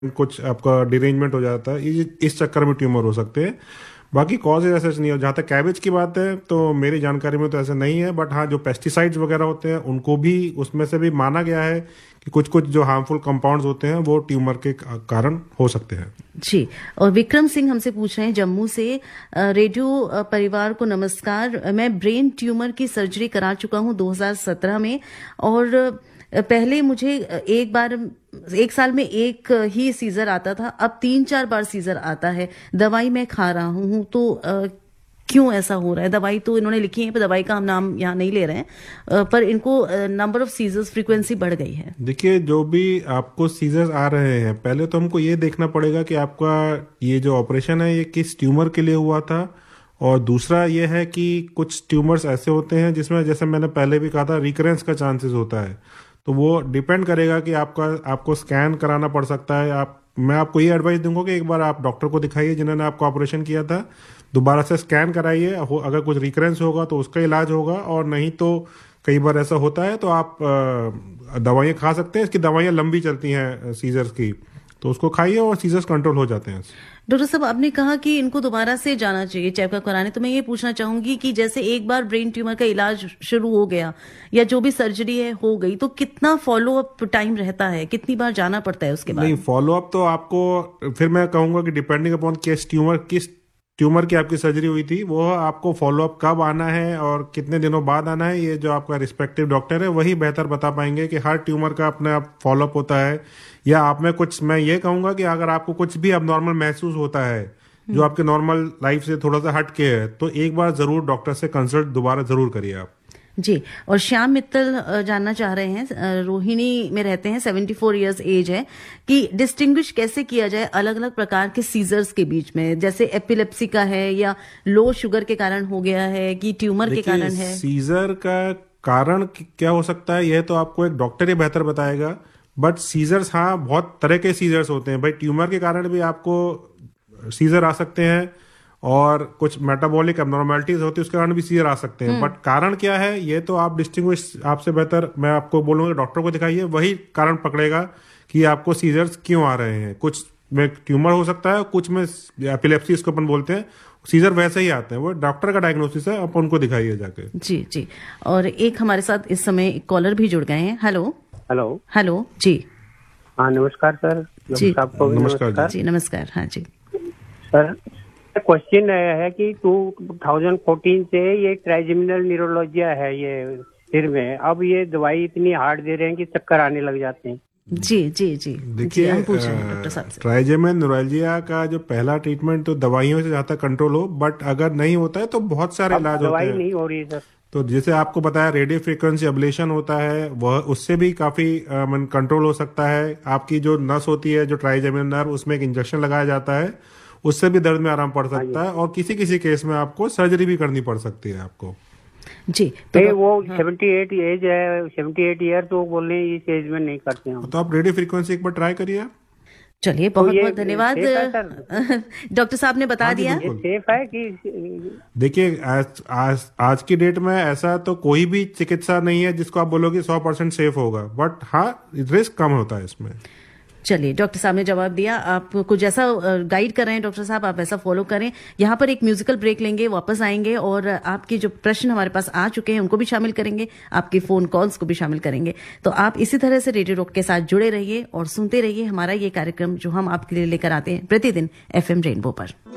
कुछ आपका डिरेंजमेंट हो जाता है, इस चक्कर में ट्यूमर हो सकते हैं। बाकी कॉजेज ऐसे नहीं हो। जहाँ तक कैबेज की बात है तो मेरी जानकारी में तो ऐसा नहीं है, बट हाँ जो पेस्टिसाइड्स वगैरह होते हैं उनको भी उसमें से भी माना गया है कि कुछ कुछ जो हार्मफुल कंपाउंड्स होते हैं वो ट्यूमर के कारण हो सकते हैं। जी। और विक्रम सिंह हमसे पूछ रहे हैं जम्मू से, रेडियो परिवार को नमस्कार। मैं ब्रेन ट्यूमर की सर्जरी करा चुका हूँ 2017 में, और पहले मुझे एक साल में एक ही सीजर आता था, अब 3-4 बार सीजर आता है। दवाई मैं खा रहा हूँ, तो क्यों ऐसा हो रहा है? दवाई तो इन्होंने लिखी है, पर दवाई का हम नाम यहाँ नहीं ले रहे हैं, पर इनको नंबर ऑफ सीजर्स फ्रीक्वेंसी बढ़ गई है। देखिए, जो भी आपको सीजर्स आ रहे हैं, पहले तो हमको ये देखना पड़ेगा कि आपका ये जो ऑपरेशन है ये किस ट्यूमर के लिए हुआ था, और दूसरा ये है कि कुछ ट्यूमर्स ऐसे होते हैं जिसमें, जैसे मैंने पहले भी कहा था, रिकरेंस का चांसेस होता है। तो वो डिपेंड करेगा कि आपको स्कैन कराना पड़ सकता है। मैं आपको ये एडवाइस दूंगा कि एक बार आप डॉक्टर को दिखाइए जिन्होंने आपको ऑपरेशन किया था, दोबारा से स्कैन कराइए। अगर कुछ रिकरेंस होगा तो उसका इलाज होगा, और नहीं तो कई बार ऐसा होता है तो आप दवाइयाँ खा सकते हैं। इसकी दवाइयाँ लंबी चलती हैं सीजर्स की, तो उसको खाइए और सीजर्स कंट्रोल हो जाते हैं। डॉक्टर साहब, आपने कहा कि इनको दोबारा से जाना चाहिए चेकअप कराने, तो मैं ये पूछना चाहूंगी कि जैसे एक बार ब्रेन ट्यूमर का इलाज शुरू हो गया या जो भी सर्जरी है हो गई, तो कितना फॉलो अप टाइम रहता है, कितनी बार जाना पड़ता है उसके बाद? नहीं, फॉलो अप तो आपको, फिर मैं कहूंगा कि डिपेंडिंग अपॉन किस ट्यूमर की आपकी सर्जरी हुई थी, वो आपको फॉलो अप कब आना है और कितने दिनों बाद आना है, ये जो आपका रिस्पेक्टिव डॉक्टर है वही बेहतर बता पाएंगे कि हर ट्यूमर का अपने आप फॉलो अप होता है या आप में कुछ। मैं ये कहूंगा कि अगर आपको कुछ भी अब महसूस होता है जो आपके नॉर्मल लाइफ से थोड़ा सा हट के है, तो एक बार जरूर डॉक्टर से कंसल्ट दोबारा जरूर करिए आप। जी। और श्याम मित्तल जानना चाह रहे हैं, रोहिणी में रहते हैं, 74 इयर्स एज है, कि डिस्टिंग्विश कैसे किया जाए अलग अलग प्रकार के सीजर्स के बीच में, जैसे एपिलेप्सी का है या लो शुगर के कारण हो गया है कि ट्यूमर के कारण है? सीजर का कारण क्या हो सकता है यह तो आपको एक डॉक्टर ही बेहतर बताएगा, बट सीजर्स, हाँ, बहुत तरह के सीजर्स होते हैं भाई। ट्यूमर के कारण भी आपको सीजर आ सकते हैं, और कुछ मेटाबॉलिक एबनॉर्मैलिटीज होती है उसके कारण भी सीजर आ सकते हैं। बट कारण क्या है ये तो आप डिस्टिंग्विश, आपसे बेहतर मैं आपको बोलूंगा डॉक्टर को दिखाइए, वही कारण पकड़ेगा कि आपको सीजर्स क्यों आ रहे हैं। कुछ में ट्यूमर हो सकता है, कुछ में एपिलेप्सी इसको अपन बोलते हैं, सीजर वैसे ही आते हैं। वो डॉक्टर का डायग्नोसिस है, आप उनको दिखाइए जाके। जी जी। और एक हमारे साथ इस समय कॉलर भी जुड़ गए हैं। हेलो हेलो हेलो जी। हाँ, नमस्कार सर। जी नमस्कार जी। नमस्कार। हाँ जी सर, क्वेश्चन है कि 2014 से ये ट्राइजेमिनल न्यूरोलॉजिया है ये सिर में, अब ये दवाई इतनी हार्ड दे रहे हैं कि चक्कर आने लग जाते हैं। जी जी जी। देखिए, डॉक्टर साहब से, ट्राइजेमिनल न्यूरोलॉजिया का जो पहला ट्रीटमेंट तो दवाइयों से जहाँ तक कंट्रोल हो, बट अगर नहीं होता है तो बहुत सारे इलाज होते हैं। दवाई नहीं हो रही है सर। तो जैसे आपको बताया, रेडियो फ्रीक्वेंसी एब्लेशन होता है, वह उससे भी काफी कंट्रोल हो सकता है। आपकी जो नस होती है, जो ट्राइजेमिनल नर्व, उसमें एक इंजेक्शन लगाया जाता है, उससे भी दर्द में आराम पड़ सकता है, और किसी किसी केस में आपको सर्जरी भी करनी पड़ सकती है आपको। जी। तो वो 78 एज है, 78 ईयर, तो बोल रहे हैं इस एज में नहीं करते हैं। तो आप रेडियो फ्रीक्वेंसी एक बार ट्राई करिए। चलिए, बहुत बहुत धन्यवाद। डॉक्टर साहब ने बता दिया। ये सेफ है कि? देखिए, आज की डेट में ऐसा तो कोई भी चिकित्सा नहीं है जिसको आप बोलोगे 100% सेफ होगा, बट हाँ, रिस्क कम होता है इसमें। चलिए, डॉक्टर साहब ने जवाब दिया। आपको जैसा गाइड कर रहे हैं डॉक्टर साहब, आप वैसा फॉलो करें। यहाँ पर एक म्यूजिकल ब्रेक लेंगे, वापस आएंगे और आपके जो प्रश्न हमारे पास आ चुके हैं उनको भी शामिल करेंगे, आपके फोन कॉल्स को भी शामिल करेंगे। तो आप इसी तरह से रेडियो रॉक के साथ जुड़े रहिए और सुनते रहिए हमारा ये कार्यक्रम जो हम आपके लिए लेकर आते हैं प्रतिदिन FM रेनबो पर।